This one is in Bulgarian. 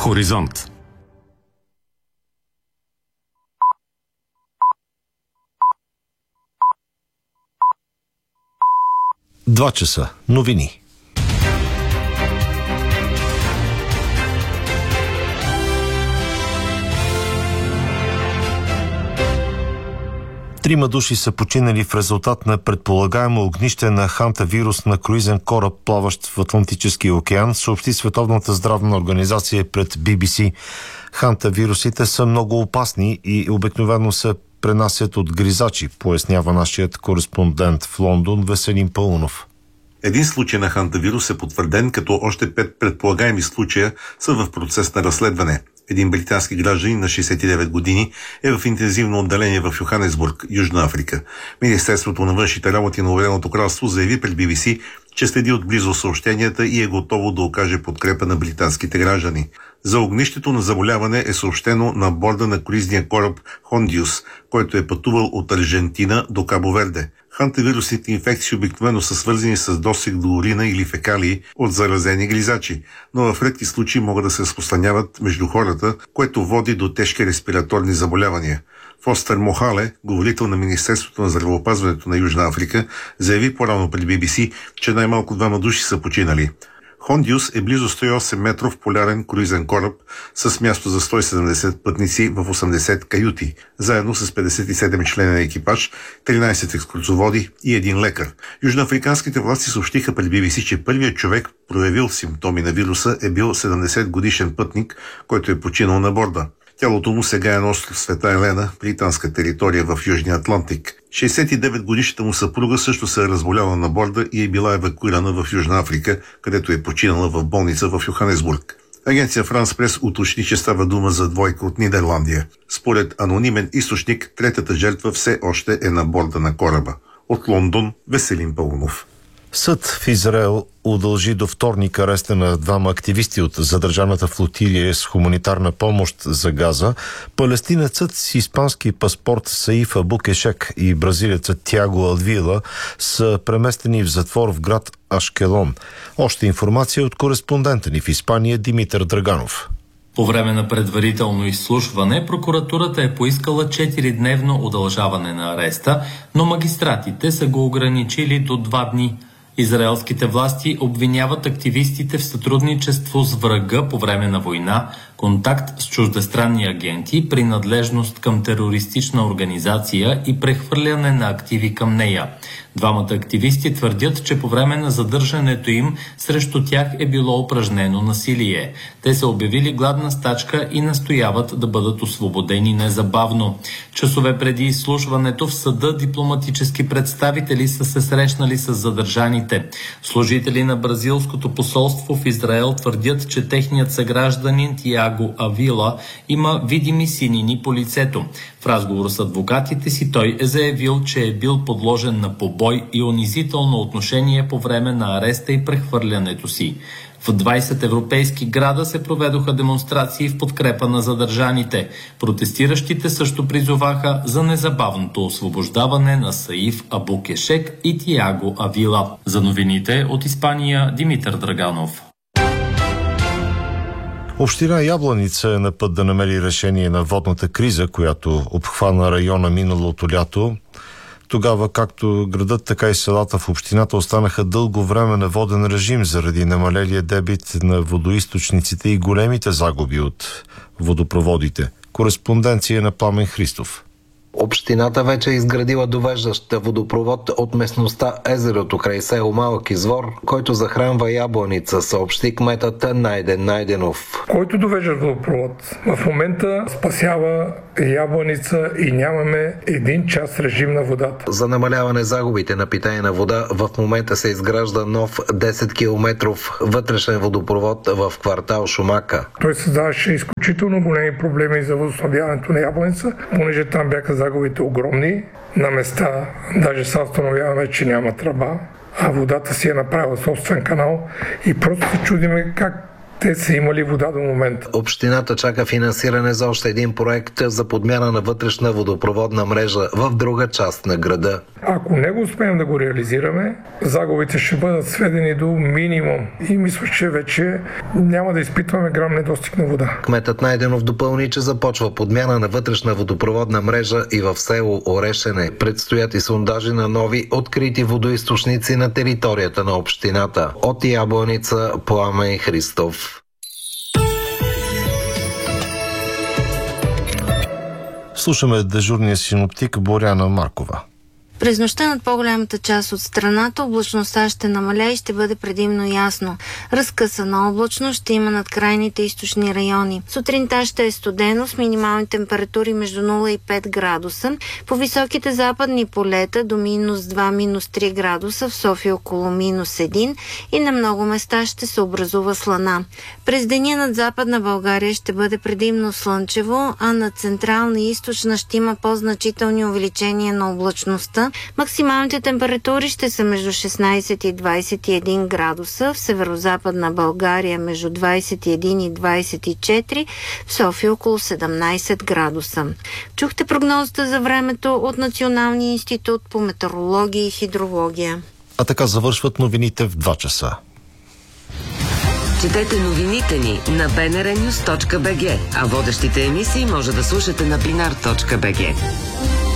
Хоризонт. Два часа. Новини. Трима души са починали в резултат на предполагаемо огнище на хантавирус на круизен кораб, плаващ в Атлантическия океан, съобщи Световната здравна организация пред BBC. Хантавирусите са много опасни и обикновено се пренасят от гризачи, пояснява нашият кореспондент в Лондон Веселин Паунов. Един случай на хантавирус е потвърден, като още 5 предполагаеми случая са в процес на разследване. Един британски гражданин на 69 години е в интензивно отделение в Йоханесбург, Южна Африка. Министерството на външните работи на Обединеното кралство заяви пред BBC, че следи отблизо съобщенията и е готово да окаже подкрепа на британските граждани. За огнището на заболяване е съобщено на борда на круизния кораб Хондиус, който е пътувал от Аржентина до Кабо Верде. Хантавирусните инфекции обикновено са свързани с досег до урина или фекалии от заразени гризачи, но в редки случаи могат да се разпространяват между хората, което води до тежки респираторни заболявания. Фостер Мохале, говорител на Министерството на здравеопазването на Южна Африка, заяви по-рано пред BBC, че най-малко 2 души са починали. Хондиус е близо 108 метров полярен круизен кораб с място за 170 пътници в 80 каюти, заедно с 57 члена екипаж, 13 екскурзоводи и 1 лекар. Южноафриканските власти съобщиха пред BBC, че първият човек, проявил симптоми на вируса, е бил 70 годишен пътник, който е починал на борда. Тялото му сега е на остров Света Елена, британска територия в Южния Атлантик. 69 годишната му съпруга също се е разболяла на борда и е била евакуирана в Южна Африка, където е починала в болница в Йоханесбург. Агенция Франс Прес уточни, че става дума за двойка от Нидерландия. Според анонимен източник, третата жертва все още е на борда на кораба. От Лондон, Веселин Паунов. Съд в Израел удължи до вторник ареста на 2 активисти от задържаната флотилия с хуманитарна помощ за Газа. Палестинецът с испански паспорт Саиф Абу Кешек и бразилецът Тиаго Авила са преместени в затвор в град Ашкелон. Още информация от кореспондента ни в Испания Димитър Драганов. По време на предварително изслушване, прокуратурата е поискала 4-дневно удължаване на ареста, но магистратите са го ограничили до 2 дни. Израелските власти обвиняват активистите в сътрудничество с врага по време на война, контакт с чуждестранни агенти, принадлежност към терористична организация и прехвърляне на активи към нея. 2 активисти твърдят, че по време на задържането им срещу тях е било упражнено насилие. Те са обявили гладна стачка и настояват да бъдат освободени незабавно. Часове преди изслушването в съда дипломатически представители са се срещнали с задържаните. Служители на бразилското посолство в Израел твърдят, че техният съгражданин Тиаго Авила има видими синини по лицето. В разговор с адвокатите си той е заявил, че е бил подложен на побой и унизително отношение по време на ареста и прехвърлянето си. В 20 европейски града се проведоха демонстрации в подкрепа на задържаните. Протестиращите също призоваха за незабавното освобождаване на Саиф Абу Кешек и Тиаго Авила. За новините от Испания Димитър Драганов. Община Ябланица е на път да намери решение на водната криза, която обхвана района миналото лято. Тогава както градът, така и селата в общината останаха дълго време на воден режим заради намалелия дебит на водоизточниците и големите загуби от водопроводите. Кореспонденция на Пламен Христов. Общината вече е изградила довеждащ водопровод от местността Езерото край село Малък извор, който захранва Ябланица, съобщи кметът Найден Найденов. Който довежда водопровод в момента спасява Ябланица и нямаме 1 час режим на водата. За намаляване загубите на питейна вода в момента се изгражда нов 10 километров вътрешен водопровод в квартал Шумака. Той създаваше изключително големи проблеми за водоснабдяването на Ябланица, понеже там бяха загубите огромни. На места даже се установяваме, че няма тръба, а водата си е направила собствен канал и просто се чудиме как те са имали вода до момента. Общината чака финансиране за още един проект за подмяна на вътрешна водопроводна мрежа в друга част на града. Ако не го успеем да го реализираме, загубите ще бъдат сведени до минимум и мисля, че вече няма да изпитваме грам недостиг на вода. Кметът Найденов допълни, че започва подмяна на вътрешна водопроводна мрежа и в село Орешене. Предстоят и сондажи на нови открити водоизточници на територията на общината. От Ябланица, Пламен Христов. Слушаме дежурния синоптик Боряна Маркова. През нощта над по-голямата част от страната облачността ще намалее и ще бъде предимно ясно. Разкъсана облачност ще има над крайните източни райони. Сутринта ще е студено с минимални температури между 0 и 5 градуса. По високите западни полета до -2, -3 градуса, в София около -1 и на много места ще се образува слана. През деня над Западна България ще бъде предимно слънчево, а над Централна и Източна ще има по-значителни увеличения на облачността. Максималните температури ще са между 16 и 21 градуса, в Северозападна България между 21 и 24, в София около 17 градуса. Чухте прогнозата за времето от Националния институт по метеорология и хидрология. А така завършват новините в 2 часа. Четете новините ни на bnrnews.bg, а водещите емисии може да слушате на binar.bg.